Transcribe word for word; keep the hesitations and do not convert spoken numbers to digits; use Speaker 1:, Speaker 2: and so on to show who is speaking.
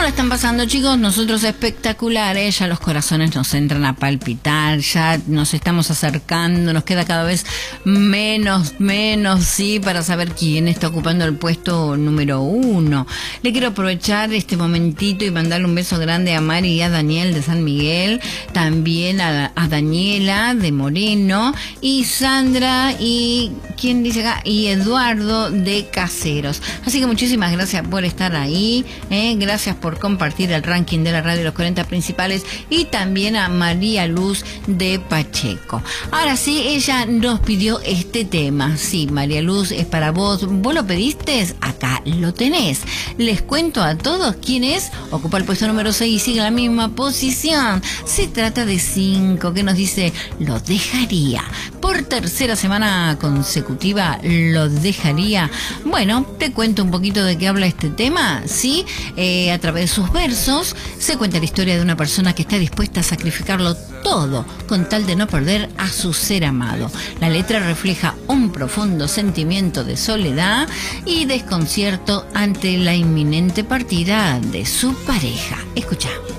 Speaker 1: la están pasando, chicos? Nosotros espectaculares, ya los corazones nos entran a palpitar, ya nos estamos acercando, nos queda cada vez menos, menos, sí, para saber quién está ocupando el puesto número uno. Le quiero aprovechar este momentito y mandarle un beso grande a Mari y a Daniel de San Miguel, también a, a Daniela de Moreno, y Sandra y, ¿quién dice acá? Y Eduardo de Caseros. Así que muchísimas gracias por estar ahí, ¿eh? Gracias por compartir el ranking de la radio Los cuarenta Principales, y también a María Luz de Pacheco. Ahora sí, ella nos pidió este tema. Sí, María Luz, es para vos. ¿Vos lo pediste? Acá lo tenés. Les cuento a todos quién es. Ocupa el puesto número seis y sigue en la misma posición. Se trata de Cinco, que nos dice: lo dejaría. Por tercera semana consecutiva, lo dejaría. Bueno, te cuento un poquito de qué habla este tema, ¿sí? Eh, a través de sus versos se cuenta la historia de una persona que está dispuesta a sacrificarlo todo con tal de no perder a su ser amado. La letra refleja un profundo sentimiento de soledad y desconcierto ante la inminente partida de su pareja. Escucha.